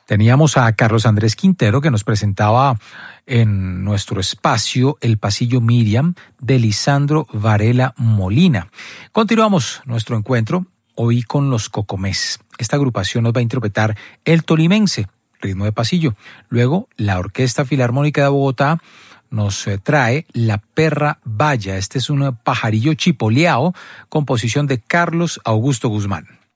Teníamos a Carlos Andrés Quintero que nos presentaba en nuestro espacio El Pasillo Miriam de Lisandro Varela Molina. Continuamos nuestro encuentro hoy con los Cocomés. Esta agrupación nos va a interpretar El Tolimense, ritmo de pasillo. Luego la Orquesta Filarmónica de Bogotá nos trae La Perra Baya. Este es un pajarillo chipoleado, composición de Carlos Augusto Guzmán.